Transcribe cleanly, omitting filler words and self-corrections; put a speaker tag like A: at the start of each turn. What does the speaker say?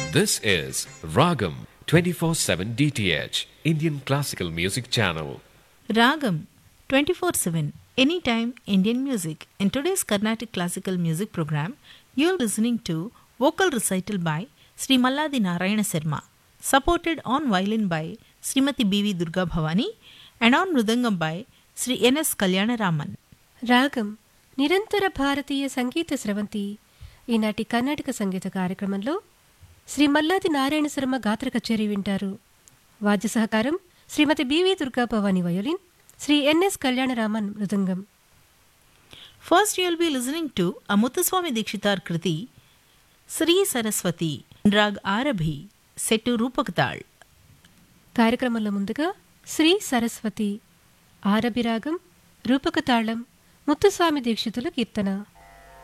A: This is Ragam 24/7 DTH Indian Classical Music Channel.
B: Ragam 24/7 Anytime Indian Music. In today's Carnatic Classical Music program, you're listening to vocal recital by Sri Malladi Narayana Sharma, supported on violin by Srimati B.V. Durga Bhavani and on mridangam by Sri N.S. Kalyana Raman.
C: రాగం నిరంతర భారతీయ సంగీత స్రవంతి. ఈనాటి కర్ణాటక సంగీత కార్యక్రమంలో శ్రీ మల్లాది నారాయణ శర్మ గాత్ర కచేరీ వింటారు. వాద్య సహకారం శ్రీమతి BV Durga Bhavani violin, Shri NS Kalyanaraman mridangam.
B: First you'll be listening to a Muthuswami Dikshitar Kriti, Sri Saraswati, Rag Arabhi, set to Rupak Tal.
C: కార్యక్రమంలో ముందుగా శ్రీ సరస్వతి, ఆరభి రాగం, రూపక తాళం, ముత్తుస్వామి దీక్షితుల కీర్తన.